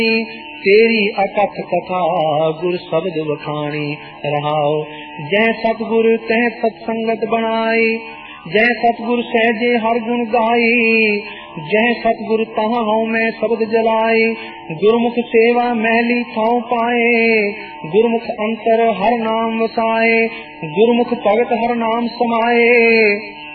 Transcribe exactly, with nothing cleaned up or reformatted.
तेरी अकथ कथा गुर शब्द वखाणी रहाओ। जय सतगुर तह सत्संगत बनाई, जय सतगुर सहजे हर गुण गाई। जय सतगुर तहाँ हूँ मैं शब्द जलाई, गुरमुख सेवा महली थाऊ पाए। गुरमुख अंतर हर नाम वसाए, गुरमुख भगत हर नाम समाए।